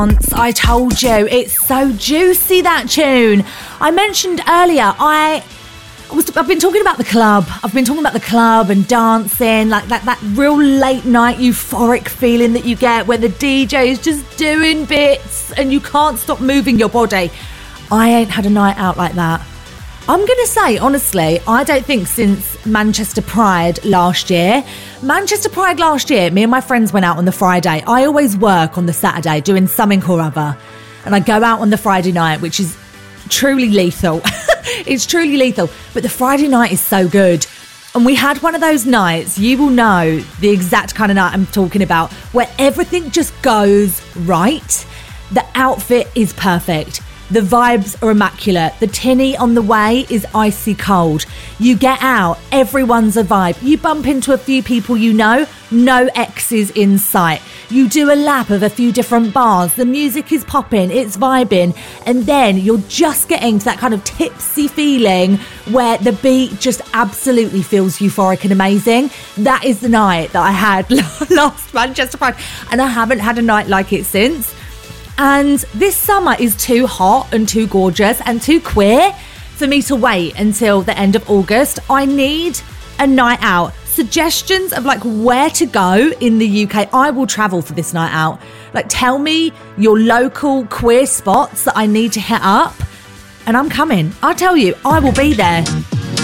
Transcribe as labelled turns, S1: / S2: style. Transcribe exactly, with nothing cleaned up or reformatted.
S1: I told you, it's so juicy, that tune. I mentioned earlier, I was, I've been talking about the club. I've been talking about the club and dancing, like that, that real late night euphoric feeling that you get where the D J is just doing bits and you can't stop moving your body. I ain't had a night out like that. I'm going to say, honestly, I don't think since Manchester Pride last year. Manchester Pride last year, me and my friends went out on the Friday. I always work on the Saturday doing something or other. And I go out on the Friday night, which is truly lethal. It's truly lethal. But the Friday night is so good. And we had one of those nights, you will know the exact kind of night I'm talking about, where everything just goes right. The outfit is perfect. The vibes are immaculate. The tinny on the way is icy cold. You get out, everyone's a vibe. You bump into a few people you know, no exes in sight. You do a lap of a few different bars. The music is popping, it's vibing. And then you're just getting to that kind of tipsy feeling where the beat just absolutely feels euphoric and amazing. That is the night that I had last Manchester Pride. And I haven't had a night like it since. And this summer is too hot and too gorgeous and too queer for me to wait until the end of August. I need a night out. Suggestions of like where to go in the U K. I will travel for this night out. Like, tell me your local queer spots that I need to hit up and I'm coming. I'll tell you, I will be there.